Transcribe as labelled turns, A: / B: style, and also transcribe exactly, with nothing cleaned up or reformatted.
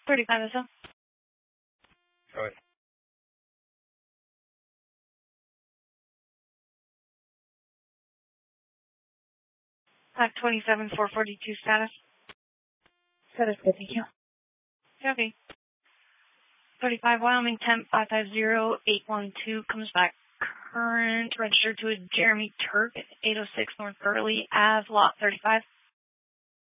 A: thirty-five S M.
B: Go ahead.
A: Pack twenty-seven, four forty-two status.
C: Status good, thank you.
A: Copy. thirty-five Wyoming, temp five five zero eight one two, comes back current, registered to a Jeremy Turk at eight oh six North Burley Ave, lot thirty-five.